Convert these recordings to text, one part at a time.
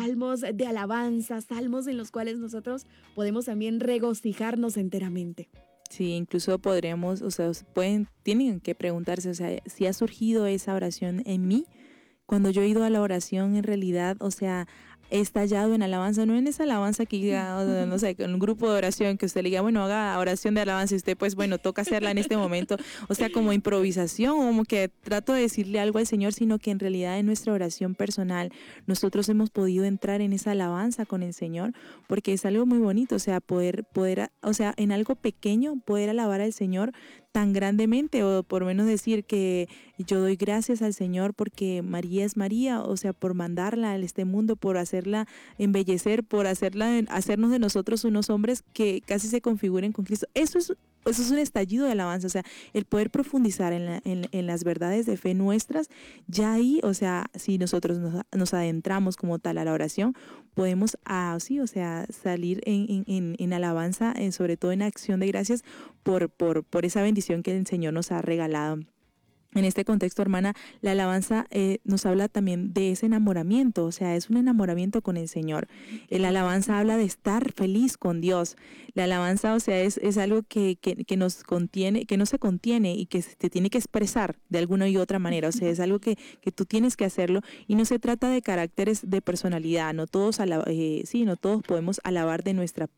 salmos de alabanza, salmos en los cuales nosotros podemos también regocijarnos enteramente. Sí, incluso podríamos, o sea, tienen que preguntarse, o sea, si ha surgido esa oración en mí. Cuando yo he ido a la oración, en realidad, o sea, he estallado en alabanza, no en esa alabanza que diga, no sé, con un grupo de oración que usted le diga, bueno, haga oración de alabanza y usted, pues, bueno, toca hacerla en este momento. O sea, como improvisación, como que trato de decirle algo al Señor, sino que en realidad en nuestra oración personal nosotros hemos podido entrar en esa alabanza con el Señor, porque es algo muy bonito, o sea, poder, o sea, en algo pequeño, poder alabar al Señor tan grandemente, o por menos decir que yo doy gracias al Señor porque María es María, o sea, por mandarla a este mundo, por hacerla embellecer, por hacernos de nosotros unos hombres que casi se configuren con Cristo. Eso es un estallido de alabanza, o sea, el poder profundizar en las verdades de fe nuestras, ya ahí, o sea, si nosotros nos adentramos como tal a la oración, podemos sí, o sea, salir en alabanza, sobre todo en acción de gracias por esa bendición que el Señor nos ha regalado. En este contexto, hermana, la alabanza nos habla también de ese enamoramiento, o sea, es un enamoramiento con el Señor. La alabanza habla de estar feliz con Dios. La alabanza, o sea, es algo que nos contiene, que no se contiene y que te tiene que expresar de alguna y otra manera. O sea, es algo que tú tienes que hacerlo, y no se trata de caracteres de personalidad. No todos podemos alabar de nuestra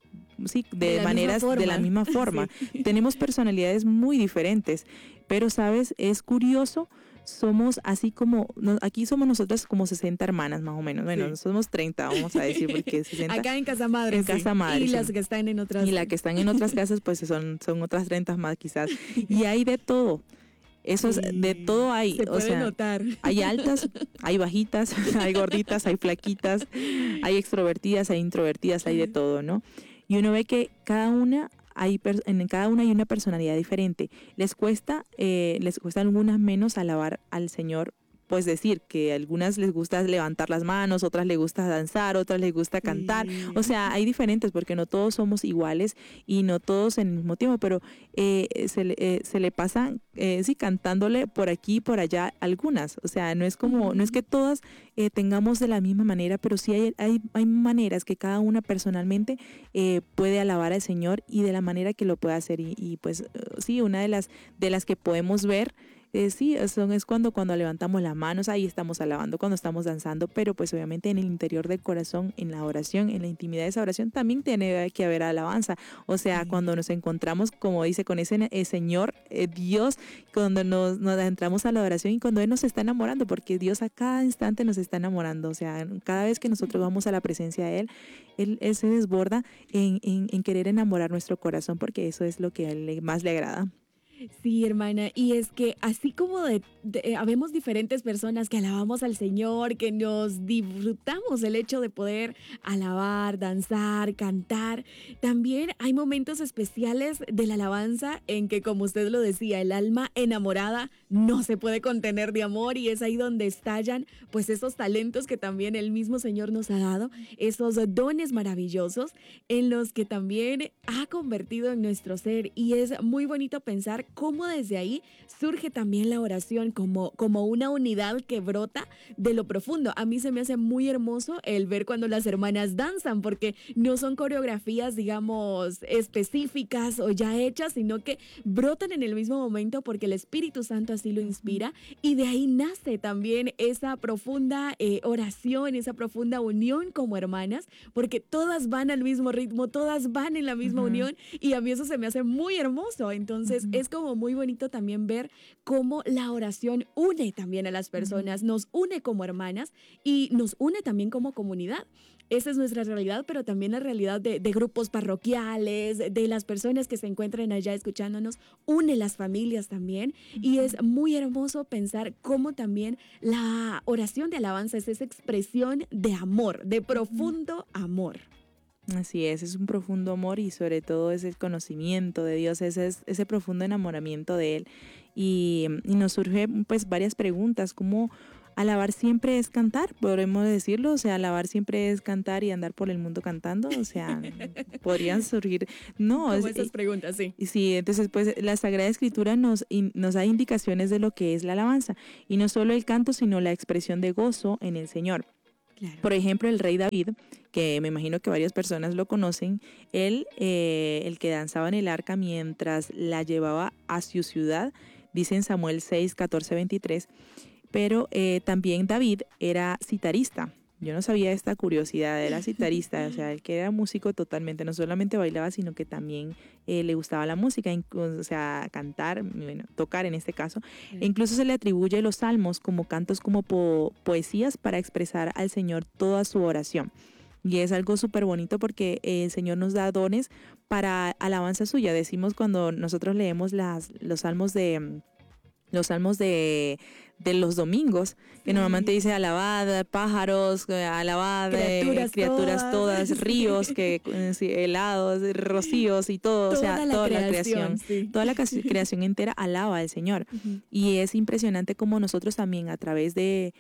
de maneras de la misma forma. Sí. Tenemos personalidades muy diferentes, pero sabes, es curioso, somos así como, aquí somos nosotras como 60 hermanas más o menos, bueno, sí. Somos 30, vamos a decir, porque 60. Acá en Casa Madre. En Casa Madre. Y sí. Las que están en otras. Y las que están en otras casas, pues son otras 30 más quizás. Y hay de todo. Eso sí, es, de todo hay. Se puede notar. Hay altas, hay bajitas, hay gorditas, hay flaquitas, hay extrovertidas, hay introvertidas, hay de todo, ¿no? Y uno ve que en cada una hay una personalidad diferente. Les cuesta a algunas menos alabar al Señor, pues decir que a algunas les gusta levantar las manos, otras les gusta danzar, otras les gusta cantar. Sí. O sea, hay diferentes, porque no todos somos iguales y no todos en el mismo tiempo, pero se le pasan cantándole por aquí y por allá algunas. O sea, no es que todas tengamos de la misma manera, pero sí hay maneras que cada una personalmente puede alabar al Señor, y de la manera que lo puede hacer. Y pues sí, una de las que podemos ver, sí, es cuando levantamos las manos, ahí estamos alabando, cuando estamos danzando, pero pues obviamente en el interior del corazón, en la oración, en la intimidad de esa oración, también tiene que haber alabanza. O sea, cuando nos encontramos, como dice, con ese Señor, Dios, cuando nos adentramos a la oración y cuando Él nos está enamorando, porque Dios a cada instante nos está enamorando. O sea, cada vez que nosotros vamos a la presencia de Él se desborda en querer enamorar nuestro corazón, porque eso es lo que a Él más le agrada. Sí, hermana, y es que así como habemos diferentes personas que alabamos al Señor, que nos disfrutamos el hecho de poder alabar, danzar, cantar, también hay momentos especiales de la alabanza en que, como usted lo decía, el alma enamorada no se puede contener de amor, y es ahí donde estallan pues esos talentos que también el mismo Señor nos ha dado, esos dones maravillosos en los que también ha convertido en nuestro ser, y es muy bonito pensar cómo desde ahí surge también la oración como una unidad que brota de lo profundo. A mí se me hace muy hermoso el ver cuando las hermanas danzan, porque no son coreografías, digamos, específicas o ya hechas, sino que brotan en el mismo momento porque el Espíritu Santo así lo inspira, y de ahí nace también esa profunda oración, esa profunda unión como hermanas, porque todas van al mismo ritmo, todas van en la misma unión, y a mí eso se me hace muy hermoso. Entonces es como muy bonito también ver cómo la oración une también a las personas, nos une como hermanas y nos une también como comunidad. Esa es nuestra realidad, pero también la realidad de grupos parroquiales, de las personas que se encuentran allá escuchándonos, une las familias también, y es muy hermoso pensar cómo también la oración de alabanza es esa expresión de amor, de profundo amor. Así es un profundo amor, y sobre todo es el conocimiento de Dios, ese profundo enamoramiento de Él. Y nos surgen pues varias preguntas, como alabar siempre es cantar, podremos decirlo, o sea, alabar siempre es cantar y andar por el mundo cantando, o sea, podrían surgir, no. Como esas preguntas, sí. Sí, entonces pues la Sagrada Escritura nos da indicaciones de lo que es la alabanza, y no solo el canto, sino la expresión de gozo en el Señor. Claro. Por ejemplo, el rey David, que me imagino que varias personas lo conocen, él, el que danzaba en el arca mientras la llevaba a su ciudad, dice en Samuel 6, 14, 23, pero también David era citarista. Yo no sabía esta curiosidad, era citarista, o sea, el que era músico totalmente, no solamente bailaba, sino que también le gustaba la música, o sea, cantar, bueno, tocar en este caso. E incluso se le atribuye los salmos como cantos, como poesías para expresar al Señor toda su oración. Y es algo súper bonito porque el Señor nos da dones para alabanza suya. Decimos cuando nosotros leemos los salmos de los domingos, que normalmente dice alabad, pájaros, alabad, criaturas todas, ríos, sí, helados, rocíos y todo, toda, o sea, toda la creación. Sí. Toda la creación entera alaba al Señor. Uh-huh. Y es impresionante como nosotros también a través de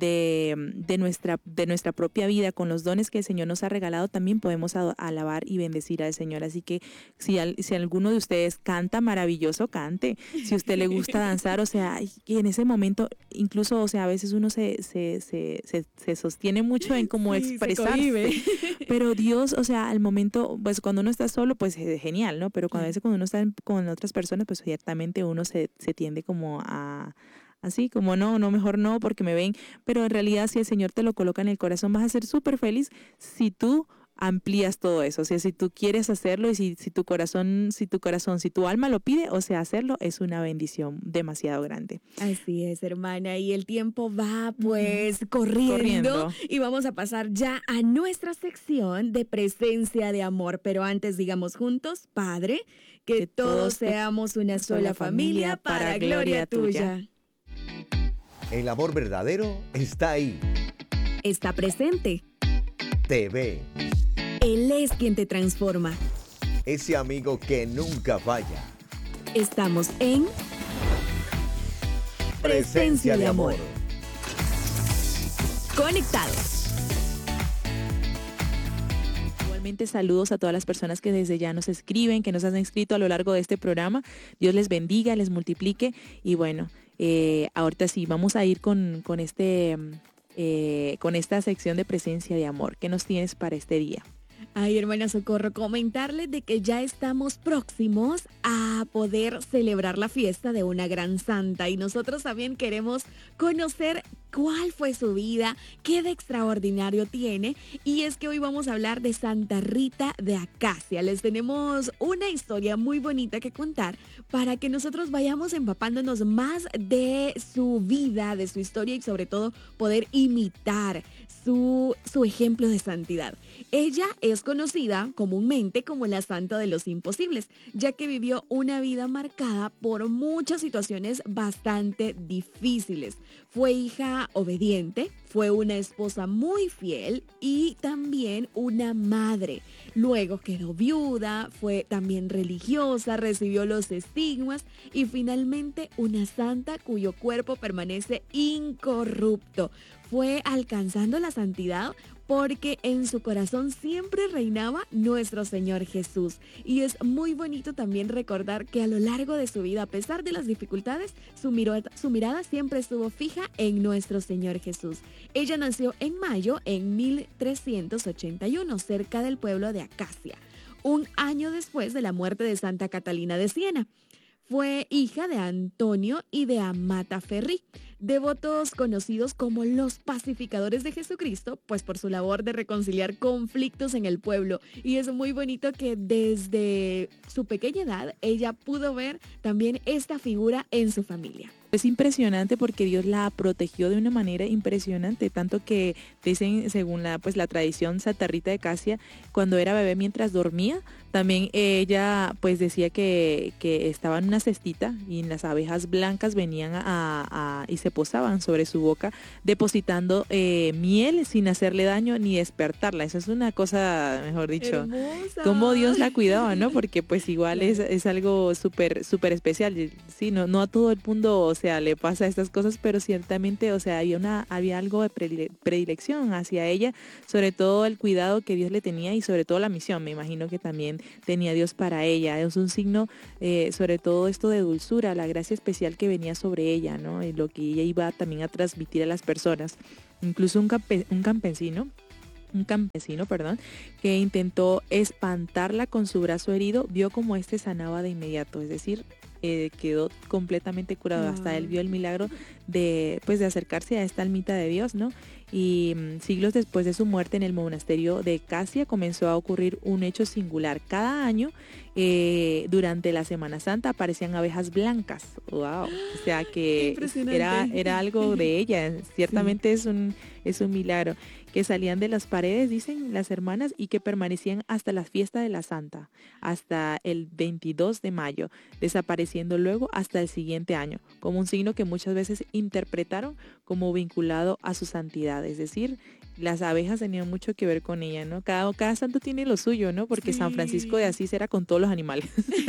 nuestra propia vida, con los dones que el Señor nos ha regalado, también podemos alabar y bendecir al Señor. Así que si alguno de ustedes canta, maravilloso, cante. Si a usted le gusta danzar, o sea, y en ese momento, incluso, o sea, a veces uno se sostiene mucho en cómo expresarse. Pero Dios, o sea, al momento, pues cuando uno está solo, pues es genial, ¿no? Pero a veces cuando uno está con otras personas, pues ciertamente uno se tiende como a... Así como no, mejor no, porque me ven. Pero en realidad, si el Señor te lo coloca en el corazón, vas a ser súper feliz si tú amplías todo eso. O sea, si tú quieres hacerlo y si tu corazón, si tu alma lo pide, o sea, hacerlo es una bendición demasiado grande. Así es, hermana. Y el tiempo va pues corriendo. Y vamos a pasar ya a nuestra sección de presencia de amor. Pero antes digamos juntos, Padre, que todos seamos una sola familia para gloria tuya. El amor verdadero está ahí. Está presente. Te ve. Él es quien te transforma. Ese amigo que nunca falla. Estamos en Presencia de Amor. Conectados. Igualmente saludos a todas las personas que desde ya nos escriben, que nos han escrito a lo largo de este programa. Dios les bendiga, les multiplique. Y bueno, ahorita sí, vamos a ir con esta sección de Presencia de Amor. ¿Qué nos tienes para este día? Ay, hermana Socorro, comentarles de que ya estamos próximos a poder celebrar la fiesta de una gran santa y nosotros también queremos conocer cuál fue su vida, qué de extraordinario tiene, y es que hoy vamos a hablar de Santa Rita de Acacia. Les tenemos una historia muy bonita que contar para que nosotros vayamos empapándonos más de su vida, de su historia y sobre todo poder imitar su ejemplo de santidad. Ella es conocida comúnmente como la Santa de los Imposibles, ya que vivió una vida marcada por muchas situaciones bastante difíciles. Fue hija obediente, fue una esposa muy fiel y también una madre. Luego quedó viuda, fue también religiosa, recibió los estigmas y finalmente una santa cuyo cuerpo permanece incorrupto. Fue alcanzando la santidad porque en su corazón siempre reinaba nuestro Señor Jesús. Y es muy bonito también recordar que a lo largo de su vida, a pesar de las dificultades, su mirada siempre estuvo fija en nuestro Señor Jesús. Ella nació en mayo en 1381, cerca del pueblo de Acacia, un año después de la muerte de Santa Catalina de Siena. Fue hija de Antonio y de Amata Ferri, devotos conocidos como los pacificadores de Jesucristo, pues por su labor de reconciliar conflictos en el pueblo. Y es muy bonito que desde su pequeña edad ella pudo ver también esta figura en su familia. Es impresionante porque Dios la protegió de una manera impresionante, tanto que dicen, según la tradición, Santa Rita de Acacia, cuando era bebé mientras dormía, también ella pues decía que estaba en una cestita y las abejas blancas venían y se posaban sobre su boca, depositando miel sin hacerle daño ni despertarla. Eso es una cosa, mejor dicho, hermosa. Cómo Dios la cuidaba, ¿no? Porque pues igual es algo súper especial. Sí, no a todo el mundo, o sea, le pasa estas cosas, pero ciertamente, o sea, había algo de predilección hacia ella, sobre todo el cuidado que Dios le tenía y sobre todo la misión, me imagino que también tenía Dios para ella. Es un signo, sobre todo esto de dulzura, la gracia especial que venía sobre ella, ¿no? Y lo que ella iba también a transmitir a las personas. Incluso un campesino, perdón, que intentó espantarla con su brazo herido, vio como este sanaba de inmediato, es decir, quedó completamente curado. Hasta él vio el milagro pues, de acercarse a esta almita de Dios, ¿no? Y siglos después de su muerte en el monasterio de Casia comenzó a ocurrir un hecho singular. Cada año, durante la Semana Santa, aparecían abejas blancas. ¡Wow! O sea que era algo de ella. Ciertamente sí. Es un milagro. Que salían de las paredes, dicen las hermanas, y que permanecían hasta la fiesta de la Santa, hasta el 22 de mayo, desapareciendo luego hasta el siguiente año, como un signo que muchas veces interpretaron como vinculado a su santidad. Es decir, las abejas tenían mucho que ver con ella, ¿no? Cada santo tiene lo suyo, ¿no? Porque sí. San Francisco de Asís era con todos los animales.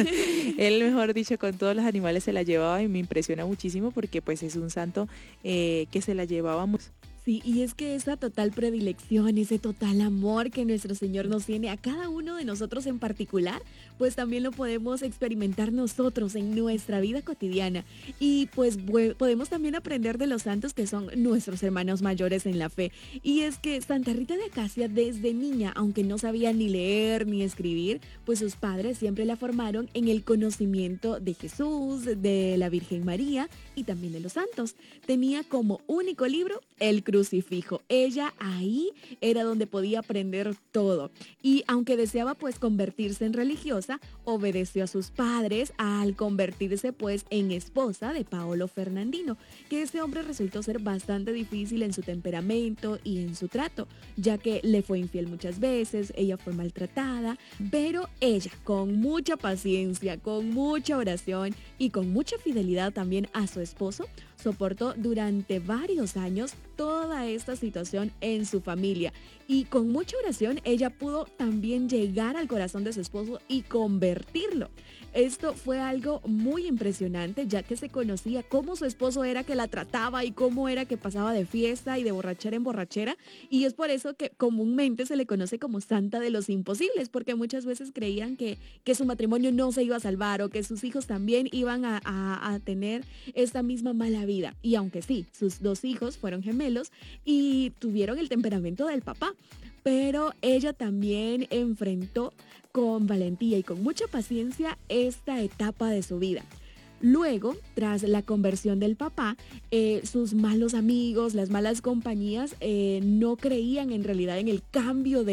Él, mejor dicho, con todos los animales se la llevaba, y me impresiona muchísimo porque pues es un santo que se la llevábamos. Sí, y es que esa total predilección, ese total amor que nuestro Señor nos tiene a cada uno de nosotros en particular, pues también lo podemos experimentar nosotros en nuestra vida cotidiana. Y pues podemos también aprender de los santos que son nuestros hermanos mayores en la fe. Y es que Santa Rita de Casia desde niña, aunque no sabía ni leer ni escribir, pues sus padres siempre la formaron en el conocimiento de Jesús, de la Virgen María y también de los santos. Tenía como único libro el crucifijo. Ella ahí era donde podía aprender todo. Y aunque deseaba pues convertirse en religiosa, obedeció a sus padres al convertirse pues en esposa de Paolo Fernandino, que ese hombre resultó ser bastante difícil en su temperamento y en su trato, ya que le fue infiel muchas veces, ella fue maltratada, pero ella con mucha paciencia, con mucha oración y con mucha fidelidad también a su esposo, soportó durante varios años toda esta situación en su familia, y con mucha oración ella pudo también llegar al corazón de su esposo y convertirlo. Esto fue algo muy impresionante, ya que se conocía cómo su esposo era que la trataba y cómo era que pasaba de fiesta y de borrachera en borrachera, y es por eso que comúnmente se le conoce como Santa de los Imposibles, porque muchas veces creían que su matrimonio no se iba a salvar o que sus hijos también iban a tener esta misma mala vida. Y aunque sí, sus dos hijos fueron gemelos y tuvieron el temperamento del papá, pero ella también enfrentó con valentía y con mucha paciencia esta etapa de su vida. Luego, tras la conversión del papá, sus malos amigos, las malas compañías, no creían en realidad en el cambio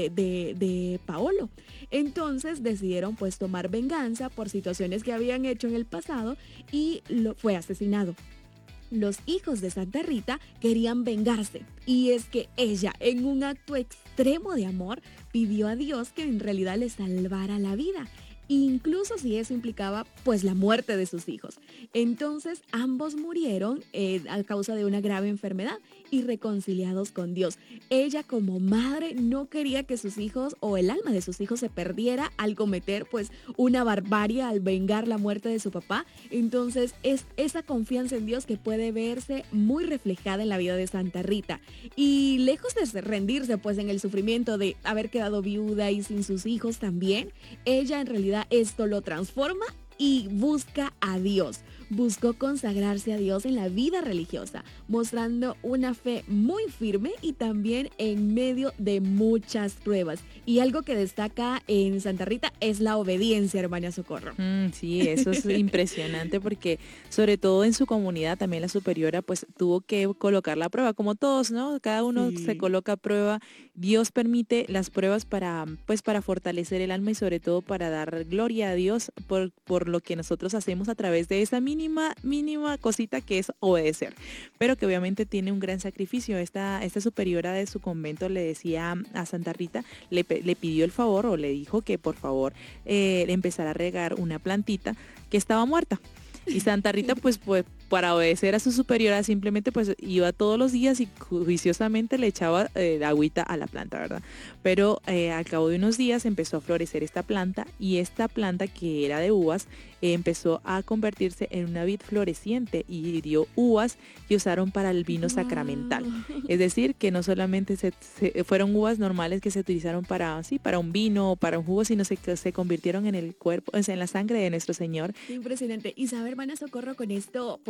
de Paolo. Entonces decidieron pues tomar venganza por situaciones que habían hecho en el pasado, y fue asesinado. Los hijos de Santa Rita querían vengarse, y es que ella, en un acto extremo de amor, pidió a Dios que en realidad le salvara la vida, incluso si eso implicaba pues la muerte de sus hijos. Entonces ambos murieron a causa de una grave enfermedad y reconciliados con Dios. Ella como madre no quería que sus hijos o el alma de sus hijos se perdiera al cometer pues una barbarie, al vengar la muerte de su papá. Entonces es esa confianza en Dios que puede verse muy reflejada en la vida de Santa Rita. Y lejos de rendirse pues en el sufrimiento de haber quedado viuda y sin sus hijos también, ella en realidad esto lo transforma y busca a Dios. Buscó consagrarse a Dios en la vida religiosa, mostrando una fe muy firme y también en medio de muchas pruebas. Y algo que destaca en Santa Rita es la obediencia, hermana Socorro. Sí, eso es impresionante, porque sobre todo en su comunidad también la superiora pues tuvo que colocar la prueba, como todos, ¿no? Cada uno se coloca a prueba. Dios permite las pruebas para fortalecer el alma y sobre todo para dar gloria a Dios por lo que nosotros hacemos a través de esa mínima cosita que es obedecer, pero que obviamente tiene un gran sacrificio. Esta superiora de su convento le decía a Santa Rita, le pidió el favor, o le dijo que por favor le empezara a regar una plantita que estaba muerta. Y Santa Rita pues para obedecer a su superiora simplemente pues iba todos los días y juiciosamente le echaba agüita a la planta, ¿verdad? Pero al cabo de unos días empezó a florecer esta planta, y esta planta, que era de uvas, empezó a convertirse en una vid floreciente y dio uvas que usaron para el vino sacramental. Es decir, que no solamente fueron uvas normales que se utilizaron para un vino o para un jugo, sino que se convirtieron en el cuerpo, en la sangre de nuestro Señor. Impresionante. Y sabe, hermana Socorro, con esto pues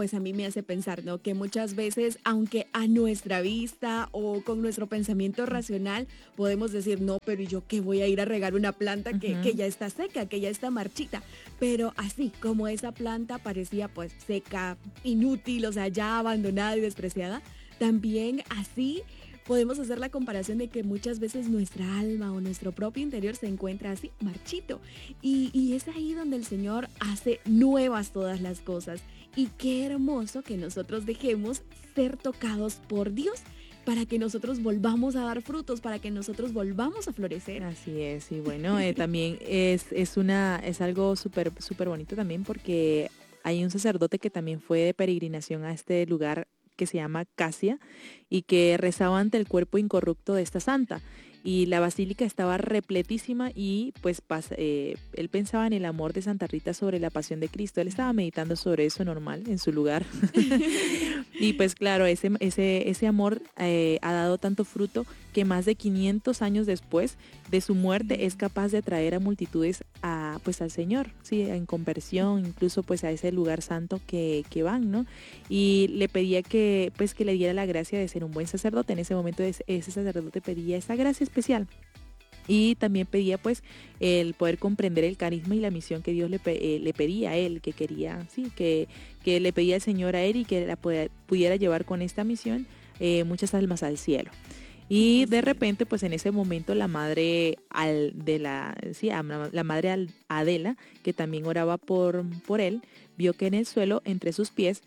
pues a mí me hace pensar, ¿no? Que muchas veces, aunque a nuestra vista o con nuestro pensamiento racional podemos decir, no, pero yo qué voy a ir a regar una planta que ya está seca, que ya está marchita. Pero así como esa planta parecía pues seca, inútil, o sea, ya abandonada y despreciada, también así podemos hacer la comparación de que muchas veces nuestra alma o nuestro propio interior se encuentra así, marchito. Y es ahí donde el Señor hace nuevas todas las cosas. Y qué hermoso que nosotros dejemos ser tocados por Dios para que nosotros volvamos a dar frutos, para que nosotros volvamos a florecer. Así es, y bueno, también es algo súper bonito también porque hay un sacerdote que también fue de peregrinación a este lugar que se llama Casia y que rezaba ante el cuerpo incorrupto de esta santa. Y la basílica estaba repletísima y pues él pensaba en el amor de Santa Rita sobre la pasión de Cristo. Él estaba meditando sobre eso normal en su lugar. Y pues claro, ese amor ha dado tanto fruto que más de 500 años después de su muerte es capaz de atraer a multitudes pues al Señor, sí, en conversión, incluso pues a ese lugar santo que van, ¿no? Y le pedía que le diera la gracia de ser un buen sacerdote. En ese momento ese sacerdote pedía esa gracia especial. Y también pedía pues el poder comprender el carisma y la misión que Dios le pedía a él, que quería, sí, que le pedía al Señor a él y que la pudiera llevar con esta misión muchas almas al cielo. Y de repente, pues en ese momento la madre la madre Adela, que también oraba por él, vio que en el suelo, entre sus pies,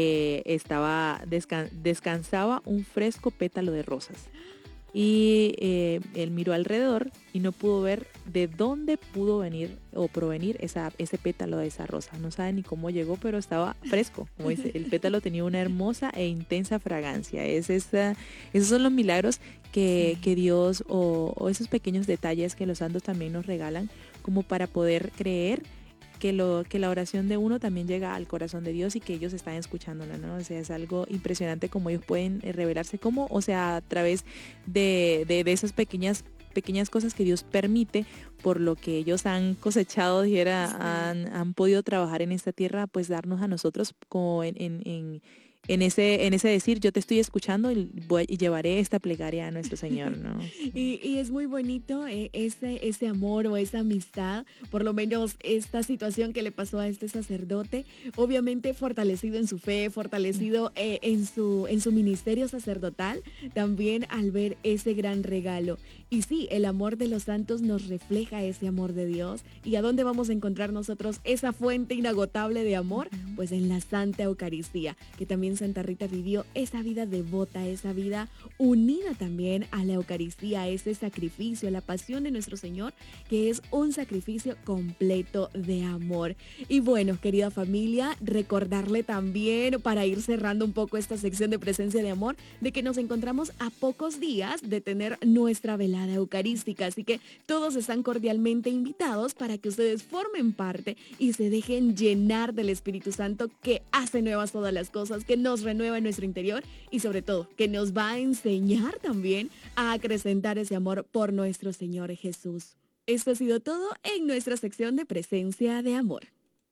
descansaba un fresco pétalo de rosas. Y él miró alrededor y no pudo ver de dónde pudo venir o provenir ese pétalo de esa rosa. No sabe ni cómo llegó, pero estaba fresco. Como dice, el pétalo tenía una hermosa e intensa fragancia. Esos son los milagros que Dios o esos pequeños detalles que los santos también nos regalan como para poder creer que la oración de uno también llega al corazón de Dios y que ellos están escuchándola, ¿no? O sea, es algo impresionante como ellos pueden revelarse como, o sea, a través de esas pequeñas cosas que Dios permite, por lo que ellos han cosechado, han podido trabajar en esta tierra, pues darnos a nosotros como en ese decir, yo te estoy escuchando y llevaré esta plegaria a nuestro Señor, ¿no? Y es muy bonito ese amor o esa amistad, por lo menos esta situación que le pasó a este sacerdote, obviamente fortalecido en su fe, fortalecido en su ministerio sacerdotal, también al ver ese gran regalo. Y sí, el amor de los santos nos refleja ese amor de Dios. ¿Y a dónde vamos a encontrar nosotros esa fuente inagotable de amor? Pues en la Santa Eucaristía, que también Santa Rita vivió esa vida devota, esa vida unida también a la Eucaristía, a ese sacrificio, la pasión de nuestro Señor, que es un sacrificio completo de amor. Y bueno, querida familia, recordarle también, para ir cerrando un poco esta sección de presencia de amor, de que nos encontramos a pocos días de tener nuestra velada eucarística, así que todos están cordialmente invitados para que ustedes formen parte y se dejen llenar del Espíritu Santo, que hace nuevas todas las cosas, que nos renueva en nuestro interior y sobre todo que nos va a enseñar también a acrecentar ese amor por nuestro Señor Jesús. Esto ha sido todo en nuestra sección de presencia de amor.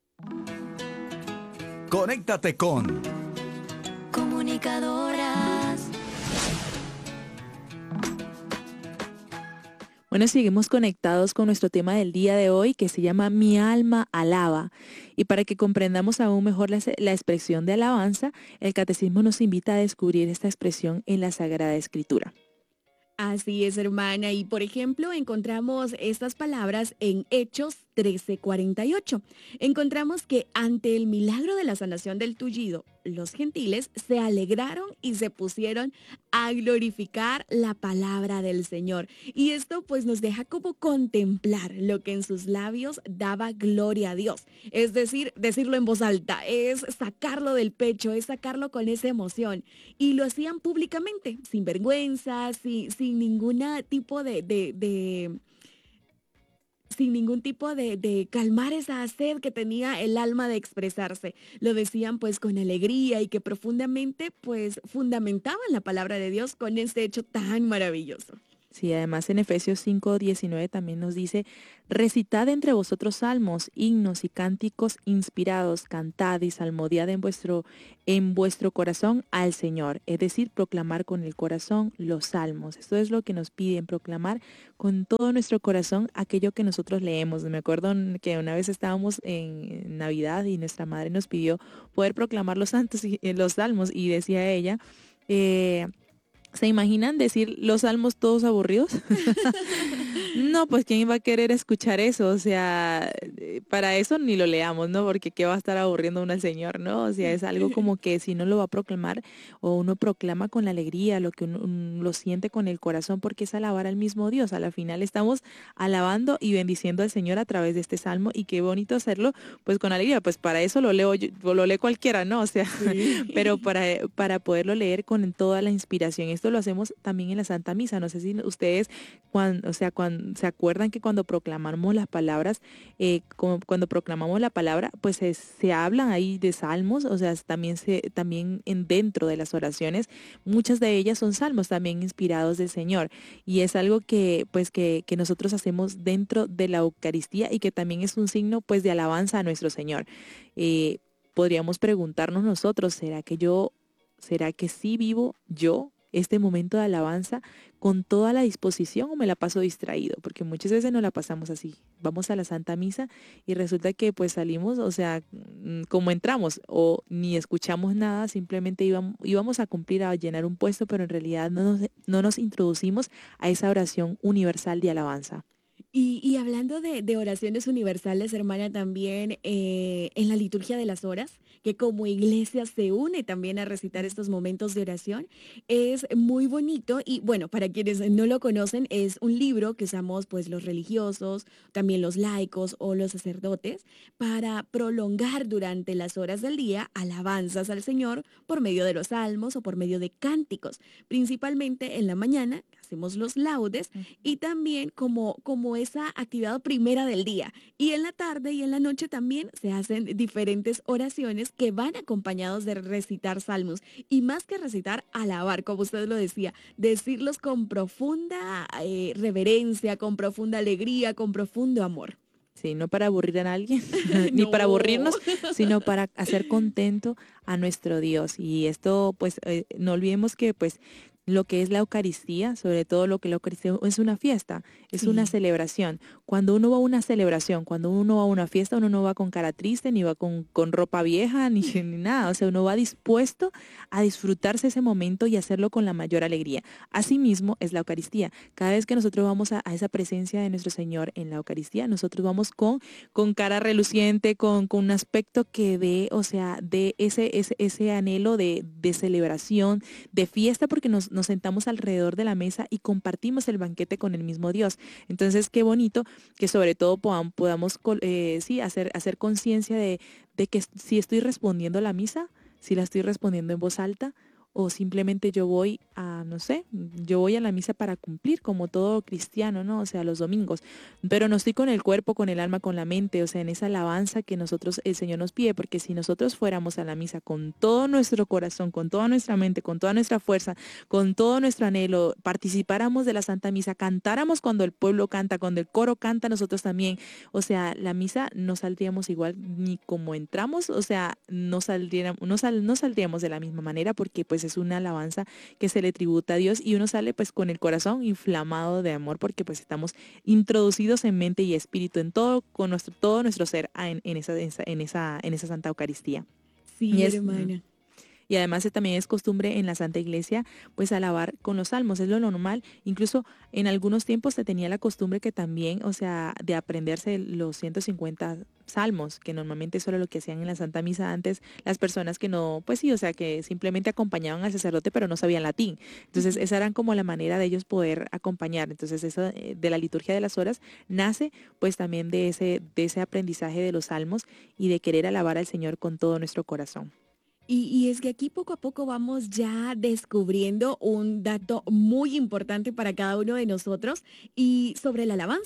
Conéctate con Comunicadoras. Bueno, seguimos conectados con nuestro tema del día de hoy, que se llama Mi alma alaba. Y para que comprendamos aún mejor la expresión de alabanza, el Catecismo nos invita a descubrir esta expresión en la Sagrada Escritura. Así es, hermana. Y por ejemplo, encontramos estas palabras en Hechos 13:48. Encontramos que ante el milagro de la sanación del tullido, los gentiles se alegraron y se pusieron a glorificar la palabra del Señor. Y esto pues nos deja como contemplar lo que en sus labios daba gloria a Dios. Es decir, decirlo en voz alta, es sacarlo del pecho, es sacarlo con esa emoción. Y lo hacían públicamente, sin vergüenza, sin ningún tipo sin ningún tipo de calmar esa sed que tenía el alma de expresarse. Lo decían pues con alegría y que profundamente pues fundamentaban la palabra de Dios con este hecho tan maravilloso. Sí, además en Efesios 5:19 también nos dice, recitad entre vosotros salmos, himnos y cánticos inspirados, cantad y salmodiad en vuestro corazón al Señor. Es decir, proclamar con el corazón los salmos. Esto es lo que nos piden, proclamar con todo nuestro corazón aquello que nosotros leemos. Me acuerdo que una vez estábamos en Navidad y nuestra madre nos pidió poder proclamar los santos y los salmos y decía ella, ¿se imaginan decir los salmos todos aburridos? No, pues ¿quién va a querer escuchar eso? O sea, para eso ni lo leamos, ¿no? Porque ¿qué va a estar aburriendo uno al Señor, no? O sea, es algo como que si no lo va a proclamar o uno proclama con la alegría, lo que uno lo siente con el corazón, porque es alabar al mismo Dios. A la final estamos alabando y bendiciendo al Señor a través de este salmo y qué bonito hacerlo, pues con alegría. Pues para eso lo leo yo, lo lee cualquiera, ¿no? O sea, sí. Pero para poderlo leer con toda la inspiración. Esto lo hacemos también en la Santa Misa. No sé si ustedes, cuando se acuerdan que cuando proclamamos las palabras, cuando proclamamos la palabra, pues se hablan ahí de salmos, o sea, también dentro de las oraciones, muchas de ellas son salmos también inspirados del Señor. Y es algo que nosotros hacemos dentro de la Eucaristía y que también es un signo pues de alabanza a nuestro Señor. Podríamos preguntarnos nosotros, ¿será que sí vivo yo este momento de alabanza con toda la disposición o me la paso distraído? Porque muchas veces no la pasamos así. Vamos a la Santa Misa y resulta que pues salimos, o sea, como entramos o ni escuchamos nada, simplemente íbamos a cumplir, a llenar un puesto, pero en realidad no nos introducimos a esa oración universal de alabanza. Y hablando de oraciones universales, hermana, también en la liturgia de las horas, que como iglesia se une también a recitar estos momentos de oración, es muy bonito. Y bueno, para quienes no lo conocen, es un libro que usamos pues los religiosos, también los laicos o los sacerdotes, para prolongar durante las horas del día alabanzas al Señor por medio de los salmos o por medio de cánticos. Principalmente en la mañana hacemos los laudes y también como esa actividad primera del día. Y en la tarde y en la noche también se hacen diferentes oraciones que van acompañados de recitar salmos. Y más que recitar, alabar, como usted lo decía, decirlos con profunda reverencia, con profunda alegría, con profundo amor. Sí, no para aburrir a nadie, ni para aburrirnos, sino para hacer contento a nuestro Dios. Y esto, pues, no olvidemos que, pues, lo que es la Eucaristía, sobre todo lo que la Eucaristía es una fiesta, es una celebración. Cuando uno va a una celebración, cuando uno va a una fiesta, uno no va con cara triste, ni va con ropa vieja, ni nada. O sea, uno va dispuesto a disfrutarse ese momento y hacerlo con la mayor alegría. Asimismo es la Eucaristía. Cada vez que nosotros vamos a esa presencia de nuestro Señor en la Eucaristía, nosotros vamos con cara reluciente, con un aspecto que dé, o sea, de ese anhelo de celebración, de fiesta, porque nos sentamos alrededor de la mesa y compartimos el banquete con el mismo Dios. Entonces, qué bonito que sobre todo podamos hacer conciencia de que si estoy respondiendo a la misa, si la estoy respondiendo en voz alta, o simplemente yo voy a la misa para cumplir como todo cristiano, ¿no? O sea, los domingos, pero no estoy con el cuerpo, con el alma, con la mente, o sea, en esa alabanza que el Señor nos pide, porque si nosotros fuéramos a la misa con todo nuestro corazón, con toda nuestra mente, con toda nuestra fuerza, con todo nuestro anhelo, participáramos de la Santa Misa, cantáramos cuando el pueblo canta, cuando el coro canta, nosotros también, o sea, la misa no saldríamos igual ni como entramos, o sea, no saldríamos de la misma manera, porque pues es una alabanza que se le tributa a Dios y uno sale pues con el corazón inflamado de amor, porque pues estamos introducidos en mente y espíritu, en todo, con todo nuestro ser en esa Santa Eucaristía. Sí, hermana. Y además también es costumbre en la Santa Iglesia pues alabar con los salmos, es lo normal. Incluso en algunos tiempos se tenía la costumbre que también, o sea, de aprenderse los 150 salmos, que normalmente eso era lo que hacían en la Santa Misa antes las personas que no, pues sí, o sea, que simplemente acompañaban al sacerdote pero no sabían latín. Entonces esa era como la manera de ellos poder acompañar. Entonces eso de la liturgia de las horas nace pues también de ese aprendizaje de los salmos y de querer alabar al Señor con todo nuestro corazón. Y es que aquí poco a poco vamos ya descubriendo un dato muy importante para cada uno de nosotros y sobre la alabanza.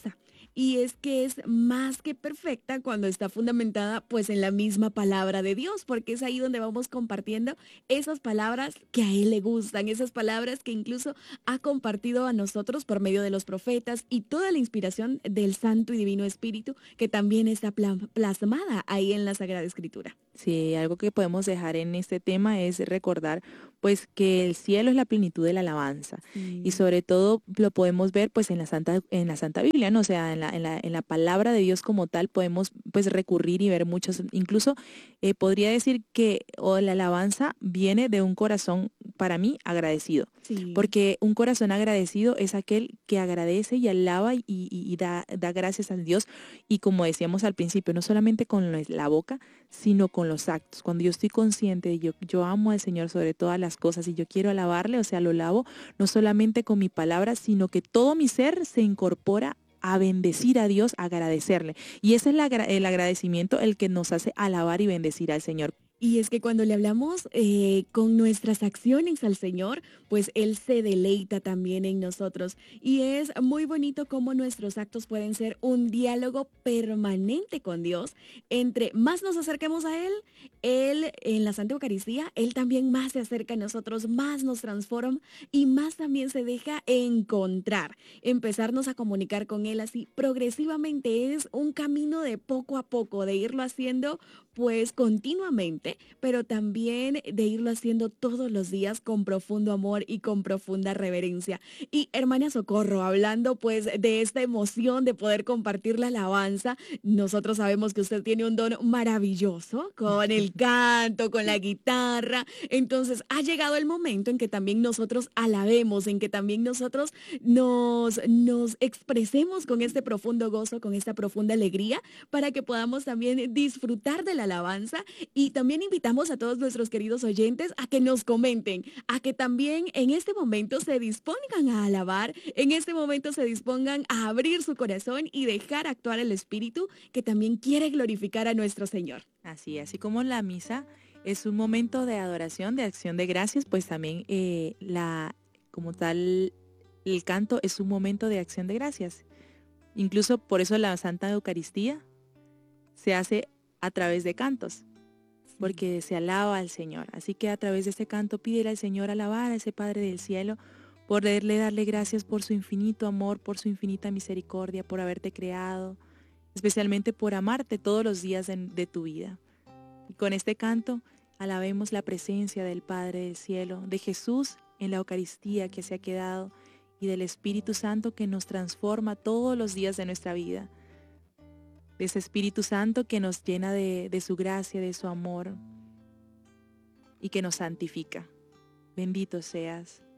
y es que es más que perfecta cuando está fundamentada pues en la misma palabra de Dios, porque es ahí donde vamos compartiendo esas palabras que a Él le gustan, esas palabras que incluso ha compartido a nosotros por medio de los profetas y toda la inspiración del Santo y Divino Espíritu que también está plasmada ahí en la Sagrada Escritura. Sí, algo que podemos dejar en este tema es recordar pues que el cielo es la plenitud de la alabanza y Sí. sobre todo lo podemos ver pues en la Santa Biblia, ¿no? O sea, en la palabra de Dios como tal podemos pues recurrir y ver muchos, incluso podría decir que la alabanza viene de un corazón para mí agradecido, Sí. porque un corazón agradecido es aquel que agradece y alaba y da gracias a Dios y como decíamos al principio, no solamente con la boca, sino con los actos. Cuando yo estoy consciente de yo amo al Señor sobre todas las cosas y yo quiero alabarle, o sea, lo alabo no solamente con mi palabra, sino que todo mi ser se incorpora a bendecir a Dios, a agradecerle. Y ese es el agradecimiento el que nos hace alabar y bendecir al Señor. Y es que cuando le hablamos con nuestras acciones al Señor, pues Él se deleita también en nosotros. Y es muy bonito cómo nuestros actos pueden ser un diálogo permanente con Dios. Entre más nos acerquemos a Él en la Santa Eucaristía, Él también más se acerca a nosotros, más nos transforma y más también se deja encontrar. Empezarnos a comunicar con Él así progresivamente es un camino de poco a poco, de irlo haciendo pues continuamente, pero también de irlo haciendo todos los días con profundo amor y con profunda reverencia. Y hermana Socorro, hablando pues de esta emoción de poder compartir la alabanza, nosotros sabemos que usted tiene un don maravilloso con el canto, con la guitarra. Entonces ha llegado el momento en que también nosotros alabemos, en que también nosotros nos expresemos con este profundo gozo, con esta profunda alegría, para que podamos también disfrutar de la alabanza y también invitamos a todos nuestros queridos oyentes a que nos comenten, a que también en este momento se dispongan a alabar, en este momento se dispongan a abrir su corazón y dejar actuar el Espíritu que también quiere glorificar a nuestro Señor. Así como la misa es un momento de adoración, de acción de gracias, pues también como tal, el canto es un momento de acción de gracias. Incluso por eso la Santa Eucaristía se hace a través de cantos, porque se alaba al Señor. Así que a través de este canto pídele al Señor alabar a ese Padre del cielo, poderle darle gracias por su infinito amor, por su infinita misericordia, por haberte creado, especialmente por amarte todos los días de tu vida. Y con este canto alabemos la presencia del Padre del cielo, de Jesús en la Eucaristía que se ha quedado y del Espíritu Santo que nos transforma todos los días de nuestra vida. De ese Espíritu Santo que nos llena de su gracia, de su amor y que nos santifica. Bendito seas.